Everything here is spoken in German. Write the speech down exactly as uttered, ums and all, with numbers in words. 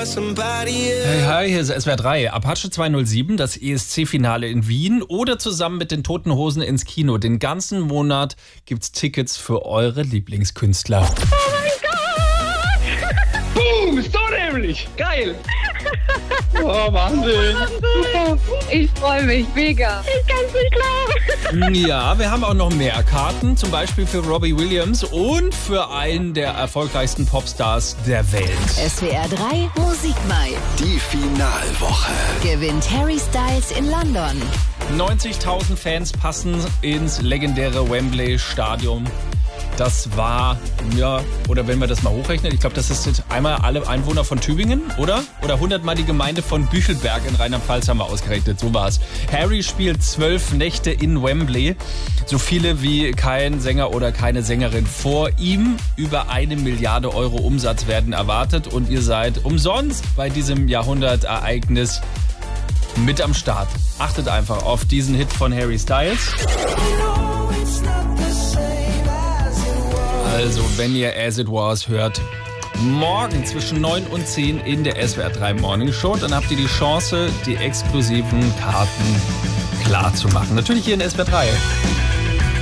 Hey, hi, hier ist S W R drei. Apache zweihundertsieben, das E S C-Finale in Wien oder zusammen mit den Toten Hosen ins Kino. Den ganzen Monat gibt's Tickets für eure Lieblingskünstler. Oh mein Gott! Boom, so nämlich. Geil. Oh, Wahnsinn. Super. Ich freue mich, mega. Ich kann's nicht glauben. Ja, wir haben auch noch mehr Karten, zum Beispiel für Robbie Williams und für einen der erfolgreichsten Popstars der Welt. S W R drei Musikmai. Die Finalwoche. Gewinnt Harry Styles in London. neunzigtausend Fans passen ins legendäre Wembley-Stadion. Das war, ja, oder wenn wir das mal hochrechnen, ich glaube, das ist jetzt einmal alle Einwohner von Tübingen, oder? Oder hundertmal die Gemeinde von Büchelberg in Rheinland-Pfalz haben wir ausgerechnet, so war's. Harry spielt zwölf Nächte in Wembley, so viele wie kein Sänger oder keine Sängerin vor ihm. Über eine Milliarde Euro Umsatz werden erwartet und ihr seid umsonst bei diesem Jahrhundertereignis mit am Start. Achtet einfach auf diesen Hit von Harry Styles. Also, wenn ihr As It Was hört, morgen zwischen neun und zehn in der S W R drei Morning Show, dann habt ihr die Chance, die exklusiven Karten klar zu machen. Natürlich hier in S W R drei.